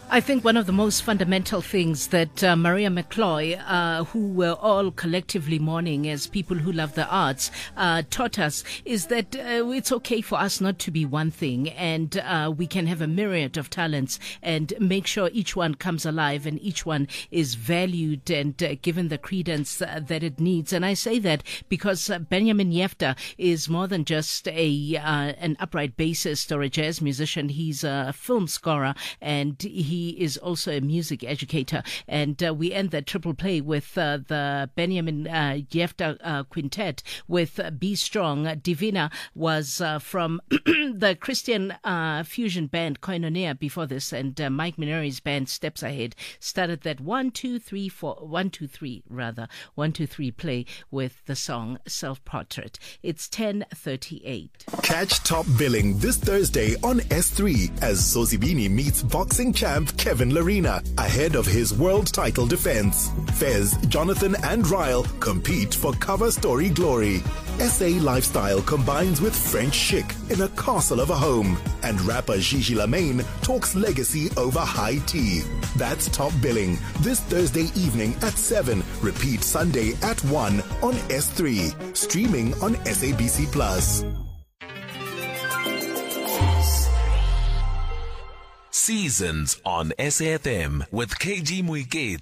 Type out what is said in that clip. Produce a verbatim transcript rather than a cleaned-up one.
I think one of the most fundamental things that uh, Maria McCloy, uh, who we're all collectively mourning as people who love the arts, uh, taught us is that uh, it's okay for us not to be one thing, and uh, we can have a myriad of talents and make sure each one comes alive and each one is valued and uh, given the credence uh, that it needs. And I say that because uh, Benjamin Yefta is more than just a uh, an upright bassist or a jazz musician. He's a film scorer, and he He is also a music educator. And uh, we end that triple play with uh, the Benjamin uh, Yefta uh, Quintet with uh, Be Strong. Uh, Divina was uh, from the Christian uh, fusion band Koinonia before this, and uh, Mike Mineri's band Steps Ahead started that one, two, three, four, one, two, three, rather, one, two, three play with the song Self-Portrait. It's ten thirty-eight. Catch Top Billing this Thursday on S three as Sosibini meets boxing champ Kevin Larina ahead of his world title defense. Fez, Jonathan and Ryle compete for cover story glory. S A lifestyle combines with French chic in a castle of a home. And rapper Gigi Lamaine talks legacy over high tea. That's Top Billing this Thursday evening at seven. Repeat Sunday at one on S three. Streaming on S A B C Plus. Seasons on S A F M with K G Muiketsi.